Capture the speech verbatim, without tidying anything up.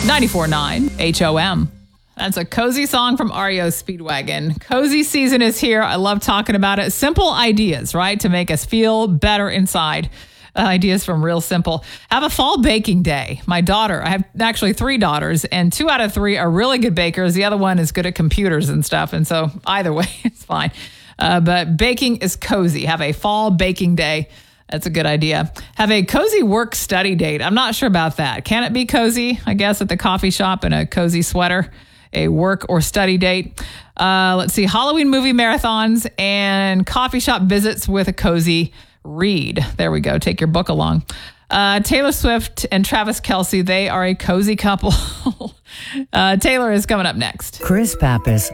ninety-four point nine H O M. That's a cozy song from R E O Speedwagon. Cozy season is here. I love talking about it. Simple ideas, right? To make us feel better inside. Uh, ideas from Real Simple. Have a fall baking day. My daughter, I have actually three daughters, and two out of three are really good bakers. The other one is good at computers and stuff. And so either way, it's fine. Uh, but baking is cozy. Have a fall baking day. That's a good idea. Have a cozy work study date. I'm not sure about that. Can it be cozy? I guess at the coffee shop in a cozy sweater, a work or study date. Uh, let's see. Halloween movie marathons and coffee shop visits with a cozy read. There we go. Take your book along. Uh, Taylor Swift and Travis Kelce, they are a cozy couple. uh, Taylor is coming up next. Chris Pappas